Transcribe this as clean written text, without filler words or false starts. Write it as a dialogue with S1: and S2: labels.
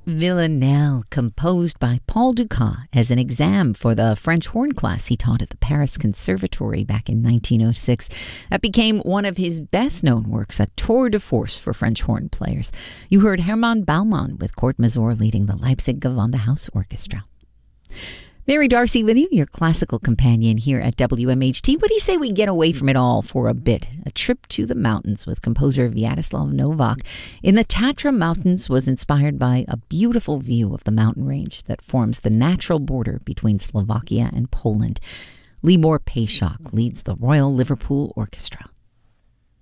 S1: Villanelle, composed by Paul Dukas as an exam for the French horn class he taught at the Paris Conservatory back in 1906. That became one of his best-known works, a tour de force for French horn players. You heard Hermann Baumann with Kurt Masur leading the Leipzig Gewandhaus Orchestra. Mary Darcy with you, your classical companion here at WMHT. What do you say we get away from it all for a bit? A trip to the mountains with composer Vyacheslav Novak in the Tatra Mountains was inspired by a beautiful view of the mountain range that forms the natural border between Slovakia and Poland. Libor Pejsák leads the Royal Liverpool Orchestra.